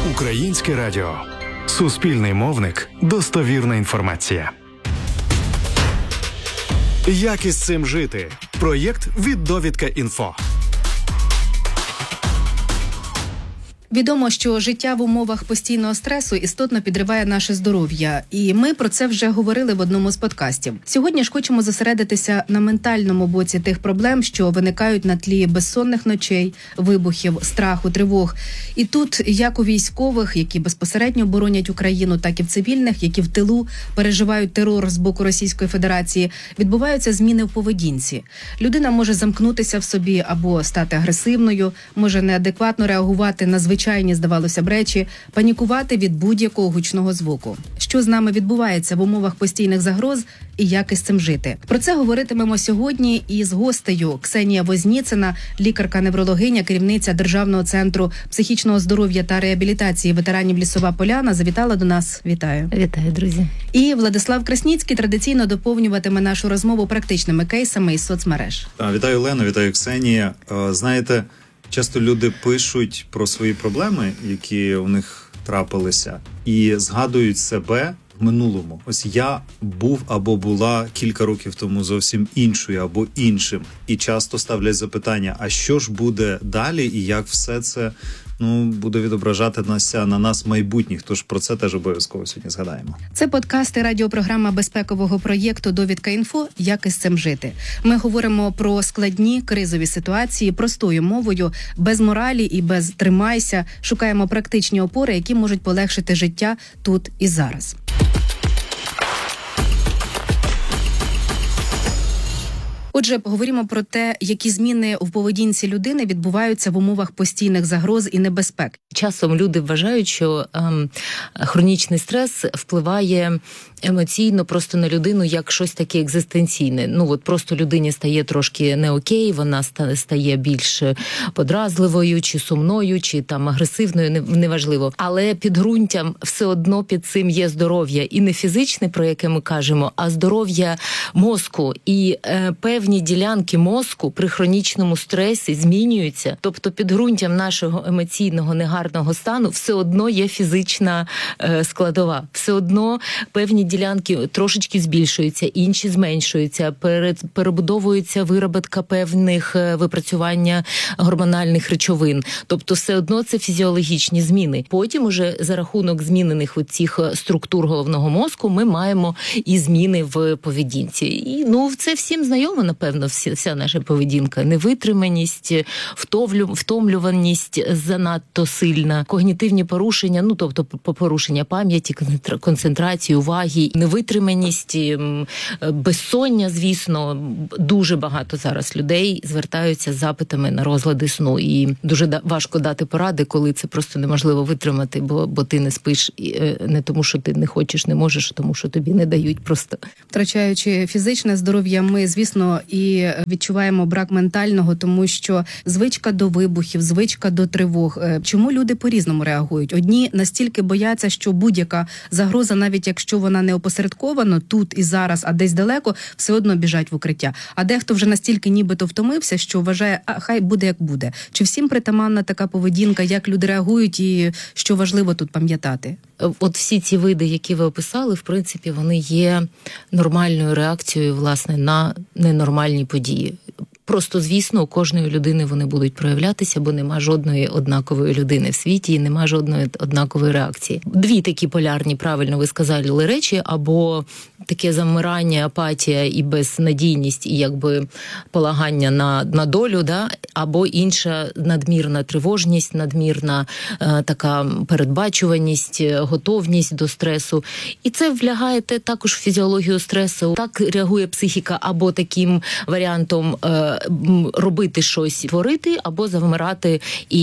Українське радіо. Суспільний мовник. Достовірна інформація. Як із цим жити? Проєкт від Довідка.Інфо. Відомо, що життя в умовах постійного стресу істотно підриває наше здоров'я. І ми про це вже говорили в одному з подкастів. Сьогодні ж хочемо зосередитися на ментальному боці тих проблем, що виникають на тлі безсонних ночей, вибухів, страху, тривог. І тут, як у військових, які безпосередньо боронять Україну, так і в цивільних, які в тилу переживають терор з боку Російської Федерації, відбуваються зміни в поведінці. Людина може замкнутися в собі або стати агресивною, може неадекватно реагувати на звичайні, здавалося б, речі, панікувати від будь-якого гучного звуку. Що з нами відбувається в умовах постійних загроз і як із цим жити? Про це говоритимемо сьогодні із гостею. Ксенія Возніцина, лікарка-неврологиня, керівниця Державного центру психічного здоров'я та реабілітації ветеранів Лісова Поляна, завітала до нас. Вітаю. Вітаю, друзі. І Владислав Красніцький традиційно доповнюватиме нашу розмову практичними кейсами із соцмереж. Вітаю, Олено, вітаю, Ксенія. Знаєте, часто люди пишуть про свої проблеми, які у них трапилися, і згадують себе в минулому. Ось я був або була кілька років тому зовсім іншою або іншим. І часто ставлять запитання, а що ж буде далі і як все це буде відображатися на нас майбутніх. Тож про це теж обов'язково сьогодні згадаємо. Це подкаст і радіопрограма безпекового проєкту «Довідка.Інфо. Як із цим жити». Ми говоримо про складні кризові ситуації простою мовою, без моралі і без «тримайся». Шукаємо практичні опори, які можуть полегшити життя тут і зараз. Отже, поговоримо про те, які зміни в поведінці людини відбуваються в умовах постійних загроз і небезпек. Часом люди вважають, що хронічний стрес впливає емоційно просто на людину як щось таке екзистенційне. Просто людині стає трошки не окей, вона стає більш подразливою, чи сумною, чи агресивною, неважливо. Але підґрунтям все одно під цим є здоров'я. І не фізичне, про яке ми кажемо, а здоров'я мозку. І певні ділянки мозку при хронічному стресі змінюються. Тобто підґрунтям нашого емоційного негарного стану все одно є фізична складова. Все одно певні ділянки трошечки збільшуються, інші зменшуються, перебудовується виробітка певних випрацювання гормональних речовин. Тобто все одно це фізіологічні зміни. Потім уже за рахунок змінених цих структур головного мозку ми маємо і зміни в поведінці. І це всім знайомо, напевно, вся наша поведінка. Невитриманість, втомлюваність занадто сильна, когнітивні порушення, тобто порушення пам'яті, концентрації, уваги, невитриманість, безсоння, звісно. Дуже багато зараз людей звертаються з запитами на розлади сну. І дуже важко дати поради, коли це просто неможливо витримати, бо ти не спиш не тому, що ти не хочеш, не можеш, а тому, що тобі не дають просто. Втрачаючи фізичне здоров'я, ми, звісно, і відчуваємо брак ментального, тому що звичка до вибухів, звичка до тривог. Чому люди по-різному реагують? Одні настільки бояться, що будь-яка загроза, навіть якщо вона не опосередковано тут і зараз, а десь далеко, все одно біжать в укриття. А дехто вже настільки нібито втомився, що вважає, хай буде як буде. Чи всім притаманна така поведінка, як люди реагують і що важливо тут пам'ятати? От всі ці види, які ви описали, в принципі, вони є нормальною реакцією, власне, на ненормальні події. Просто, звісно, у кожної людини вони будуть проявлятися, бо нема жодної однакової людини в світі і нема жодної однакової реакції. Дві такі полярні, правильно ви сказали, речі, або таке замирання, апатія і безнадійність, і полагання на долю, або інша надмірна тривожність, надмірна така передбачуваність, готовність до стресу. І це влягає також в фізіологію стресу. Так реагує психіка або таким варіантом робити щось, творити, або завмирати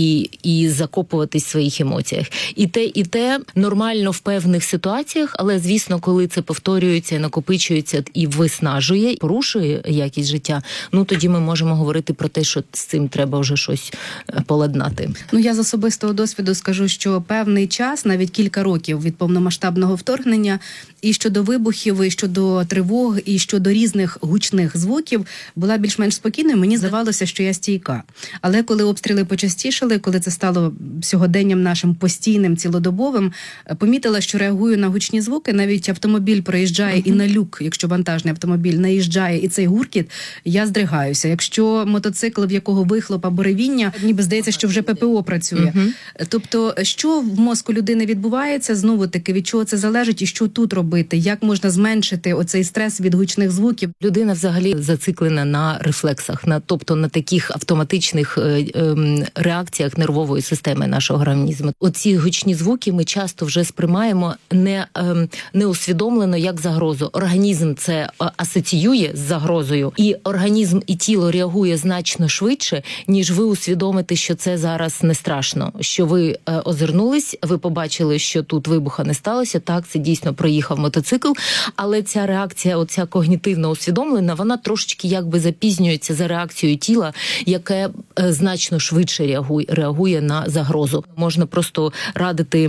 і закопуватись в своїх емоціях. І те нормально в певних ситуаціях, але, звісно, коли це повторюється, накопичується і виснажує, порушує якість життя, тоді ми можемо говорити про те, що з цим треба вже щось поладнати. Я з особистого досвіду скажу, що певний час, навіть кілька років від повномасштабного вторгнення, і щодо вибухів, і щодо тривог, і щодо різних гучних звуків, була більш-менш спокійна спокійною, мені здавалося, що я стійка. Але коли обстріли почастішали, коли це стало сьогоденням нашим постійним, цілодобовим, помітила, що реагую на гучні звуки. Навіть автомобіль проїжджає і на люк, якщо вантажний автомобіль наїжджає, і цей гуркіт, я здригаюся. Якщо мотоцикл, в якого вихлоп або ревіння, ніби здається, що вже ППО працює. Тобто, що в мозку людини відбувається, знову-таки, від чого це залежить і що тут робити? Як можна зменшити оцей стрес від гучних звуків? Людина взагалі зациклена на рефлексах, тобто на таких автоматичних реакціях нервової системи нашого організму. Оці гучні звуки ми часто вже сприймаємо не усвідомлено як загрозу. Організм це асоціює з загрозою, і організм і тіло реагує значно швидше, ніж ви усвідомите, що це зараз не страшно. Що ви озирнулись, ви побачили, що тут вибуха не сталося. Так, це дійсно проїхав мотоцикл, але ця реакція, оця когнітивно усвідомлена, вона трошечки якби запізнюється за реакцією тіла, яке значно швидше реагує на загрозу. Можна просто радити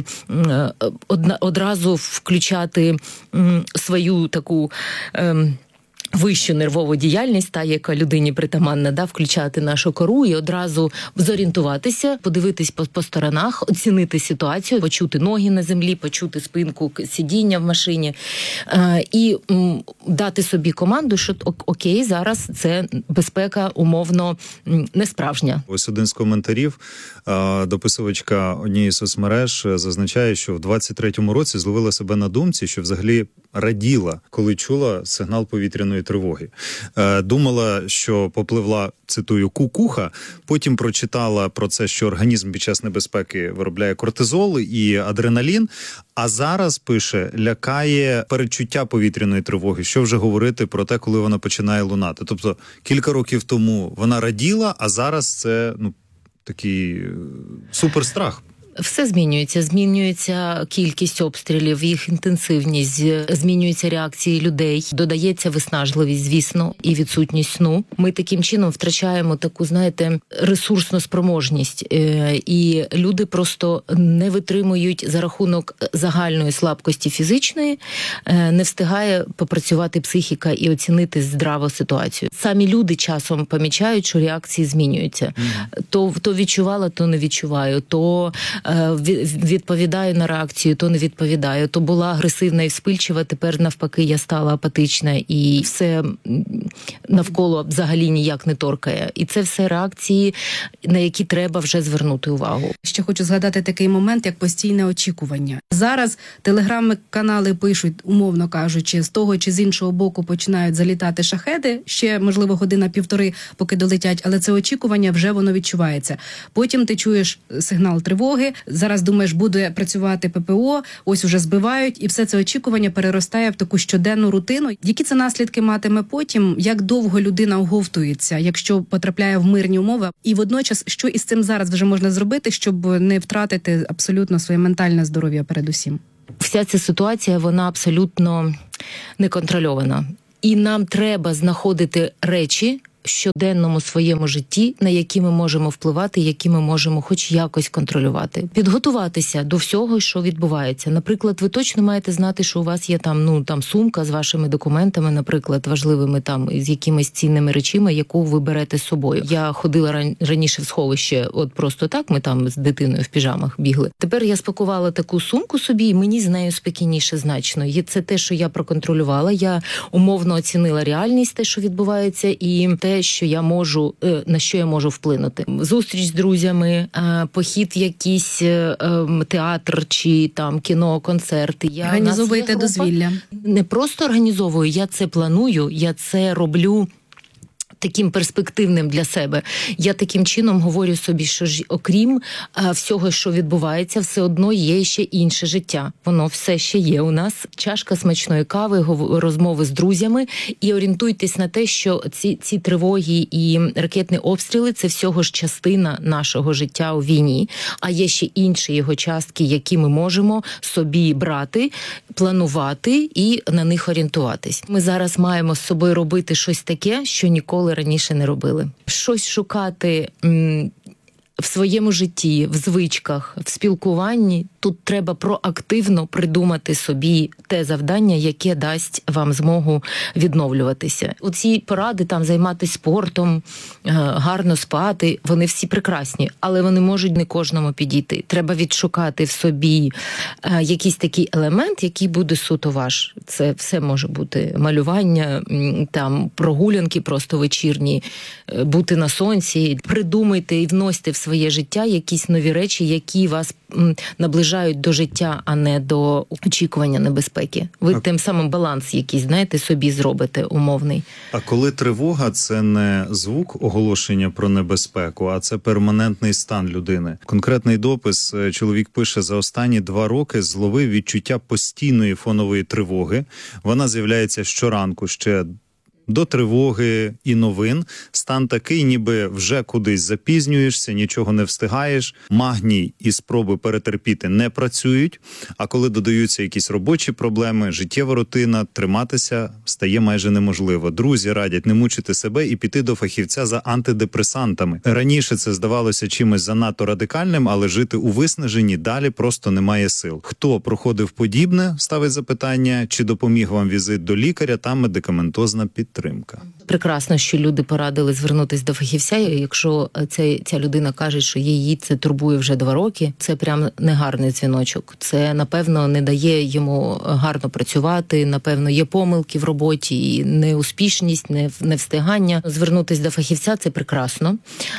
одразу включати свою таку вищу нервову діяльність, та, яка людині притаманна, включати нашу кору і одразу зорієнтуватися, подивитись по сторонах, оцінити ситуацію, почути ноги на землі, почути спинку сидіння в машині і дати собі команду, що окей, зараз це безпека умовно не справжня. Ось один з коментарів, дописувачка однієї з соцмереж зазначає, що в 23-му році зловила себе на думці, що взагалі раділа, коли чула сигнал повітряної тривоги. Думала, що попливла, цитую, кукуха, потім прочитала про це, що організм під час небезпеки виробляє кортизол і адреналін, а зараз, пише, лякає передчуття повітряної тривоги. Що вже говорити про те, коли вона починає лунати. Тобто кілька років тому вона раділа, а зараз це такий суперстрах. Все змінюється кількість обстрілів, їх інтенсивність, змінюються реакції людей, додається виснажливість, звісно, і відсутність сну. Ми таким чином втрачаємо таку, знаєте, ресурсну спроможність, і люди просто не витримують за рахунок загальної слабкості фізичної, не встигає попрацювати психіка і оцінити здраво ситуацію. Самі люди часом помічають, що реакції змінюються. То відчувала, то не відчуваю, то відповідаю на реакцію, то не відповідаю. То була агресивна і вспильчива, тепер навпаки я стала апатична і все навколо взагалі ніяк не торкає. І це все реакції, на які треба вже звернути увагу. Ще хочу згадати такий момент, як постійне очікування. Зараз телеграм-канали пишуть, умовно кажучи, з того чи з іншого боку починають залітати шахеди, ще, можливо, година-півтори, поки долетять, але це очікування вже воно відчувається. Потім ти чуєш сигнал тривоги, зараз думаєш, буде працювати ППО, ось уже збивають, і все це очікування переростає в таку щоденну рутину. Які це наслідки матиме потім? Як довго людина оговтується, якщо потрапляє в мирні умови? І водночас, що із цим зараз вже можна зробити, щоб не втратити абсолютно своє ментальне здоров'я передусім? Вся ця ситуація, вона абсолютно неконтрольована. І нам треба знаходити речі в щоденному своєму житті, на які ми можемо впливати, які ми можемо хоч якось контролювати. Підготуватися до всього, що відбувається. Наприклад, ви точно маєте знати, що у вас є там сумка з вашими документами, наприклад, важливими з якимись цінними речами, яку ви берете з собою. Я ходила раніше в сховище, от просто так, ми там з дитиною в піжамах бігли. Тепер я спакувала таку сумку собі, і мені з нею спокійніше значно. І це те, що я проконтролювала, я умовно оцінила реальність, те, що відбувається, і те, що я можу, на що я можу вплинути. Зустріч з друзями, похід в якийсь театр чи там кіно, концерти. Організовуєте дозвілля? Не просто організовую, я це планую, я це роблю таким перспективним для себе. Я таким чином говорю собі, що ж, окрім всього, що відбувається, все одно є ще інше життя. Воно все ще є у нас. Чашка смачної кави, розмови з друзями. І орієнтуйтесь на те, що ці тривоги і ракетні обстріли – це всього ж частина нашого життя у війні. А є ще інші його частки, які ми можемо собі брати, планувати і на них орієнтуватись. Ми зараз маємо з собою робити щось таке, що ніколи раніше не робили. Щось шукати в своєму житті, в звичках, в спілкуванні Тут треба проактивно придумати собі те завдання, яке дасть вам змогу відновлюватися. Оці поради там займатися спортом, гарно спати, вони всі прекрасні, але вони можуть не кожному підійти. Треба відшукати в собі якийсь такий елемент, який буде суто ваш. Це все може бути малювання, там прогулянки просто вечірні, бути на сонці. Придумайте і вносьте в своє життя якісь нові речі, які вас наближають до життя, а не до очікування небезпеки. Ви тим самим баланс якийсь, знаєте, собі зробите умовний. А коли тривога – це не звук оголошення про небезпеку, а це перманентний стан людини. Конкретний допис чоловік пише: за останні 2 роки зловив відчуття постійної фонової тривоги. Вона з'являється щоранку, ще до тривоги і новин. Стан такий, ніби вже кудись запізнюєшся, нічого не встигаєш. Магній і спроби перетерпіти не працюють. А коли додаються якісь робочі проблеми, життєва рутина, триматися стає майже неможливо. Друзі радять не мучити себе і піти до фахівця за антидепресантами. Раніше це здавалося чимось занадто радикальним, але жити у виснаженні далі просто немає сил. Хто проходив подібне, ставить запитання, чи допоміг вам візит до лікаря та медикаментозна підтримка. Прекрасно, що люди порадили звернутися до фахівця. Якщо ця людина каже, що її це турбує вже 2 роки, це прям негарний дзвіночок. Це, напевно, не дає йому гарно працювати, напевно, є помилки в роботі, неуспішність, невстигання. Звернутися до фахівця – це прекрасно.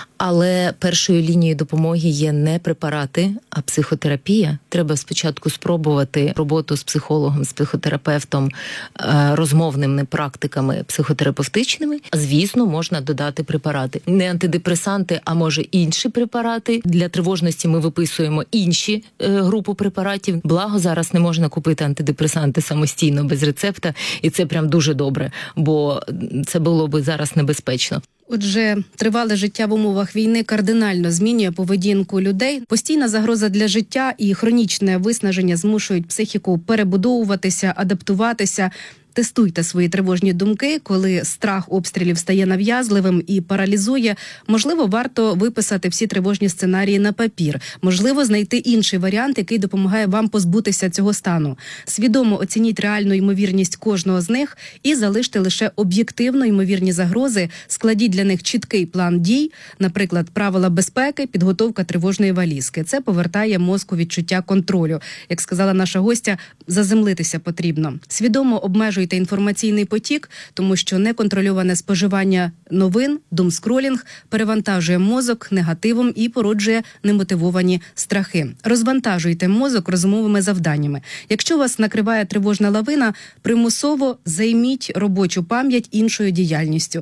Але першою лінією допомоги є не препарати, а психотерапія. Треба спочатку спробувати роботу з психологом, з психотерапевтом, розмовними практиками психотерапевтичними. Звісно, можна додати препарати. Не антидепресанти, а може інші препарати. Для тривожності ми виписуємо інші групу препаратів. Благо, зараз не можна купити антидепресанти самостійно, без рецепта. І це прям дуже добре, бо це було би зараз небезпечно. Отже, тривале життя в умовах війни кардинально змінює поведінку людей. Постійна загроза для життя і хронічне виснаження змушують психіку перебудовуватися, адаптуватися. Тестуйте свої тривожні думки, коли страх обстрілів стає нав'язливим і паралізує. Можливо, варто виписати всі тривожні сценарії на папір. Можливо, знайти інший варіант, який допомагає вам позбутися цього стану. Свідомо оцініть реальну ймовірність кожного з них і залиште лише об'єктивно ймовірні загрози. Складіть для них чіткий план дій, наприклад, правила безпеки, підготовка тривожної валізки. Це повертає мозку відчуття контролю. Як сказала наша гостя, заземлитися потрібно. Свідомо обмежуйте інформаційний потік, тому що неконтрольоване споживання новин, думскролінг перевантажує мозок негативом і породжує немотивовані страхи. Розвантажуйте мозок розумовими завданнями. Якщо вас накриває тривожна лавина, примусово займіть робочу пам'ять іншою діяльністю.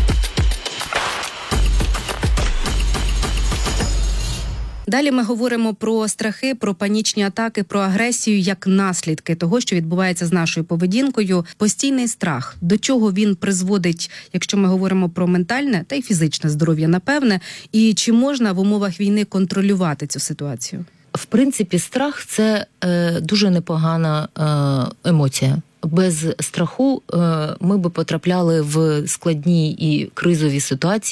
Далі ми говоримо про страхи, про панічні атаки, про агресію як наслідки того, що відбувається з нашою поведінкою. Постійний страх. До чого він призводить, якщо ми говоримо про ментальне та й фізичне здоров'я, напевне, і чи можна в умовах війни контролювати цю ситуацію? В принципі, страх – це дуже непогана емоція. Без страху ми би потрапляли в складні і кризові ситуації.